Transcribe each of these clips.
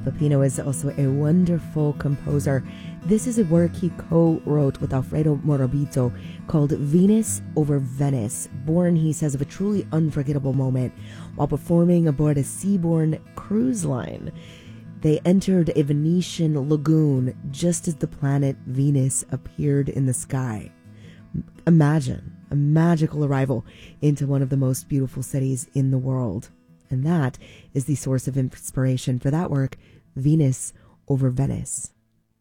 Peppino is also a wonderful composer. This is a work he co-wrote with Alfredo Morabito called Venus Over Venice, born, he says, of a truly unforgettable moment while performing aboard a seaborne cruise line. They entered a Venetian lagoon just as the planet Venus appeared in the sky. Imagine a magical arrival into one of the most beautiful cities in the world. And that is the source of inspiration for that work, Venus Over Venice.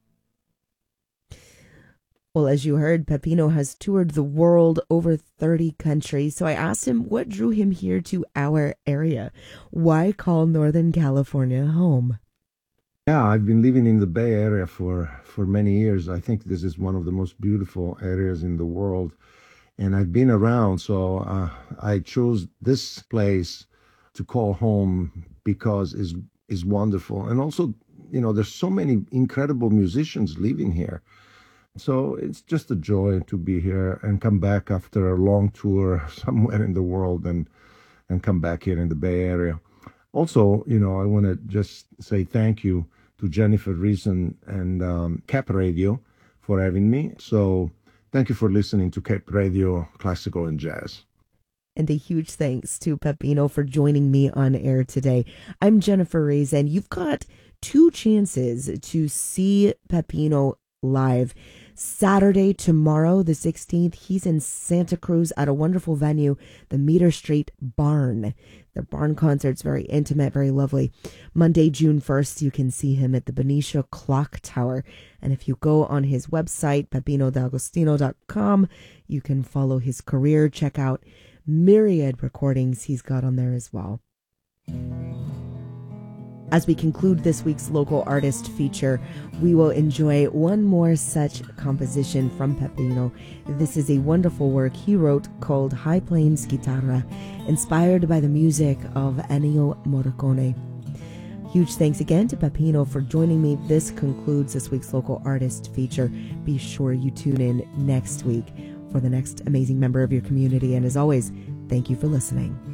Well, as you heard, Peppino has toured the world, over 30 countries. So I asked him what drew him here to our area. Why call Northern California home? Yeah, I've been living in the Bay Area for many years. I think this is one of the most beautiful areas in the world. And I've been around, so I chose this place to call home because is wonderful. And also, you know, there's so many incredible musicians living here. So it's just a joy to be here and come back after a long tour somewhere in the world and come back here in the Bay Area. Also, you know, I want to just say thank you to Jennifer Reason and Cap Radio for having me. So thank you for listening to Cap Radio Classical and Jazz. And a huge thanks to Peppino for joining me on air today. I'm Jennifer Reason, and you've got 2 chances to see Peppino live. Saturday, tomorrow, the 16th, he's in Santa Cruz at a wonderful venue, the Meter Street Barn. The barn concert's very intimate, very lovely. Monday, June 1st, you can see him at the Benicia Clock Tower. And if you go on his website, peppinodagostino.com, you can follow his career, check out myriad recordings he's got on there as well. As we conclude this week's local artist feature, we will enjoy one more such composition from Peppino. This is a wonderful work he wrote called High Plains Guitarra, inspired by the music of Ennio Morricone. Huge thanks again to Peppino for joining me. This concludes this week's local artist feature. Be sure you tune in next week for the next amazing member of your community. And as always, thank you for listening.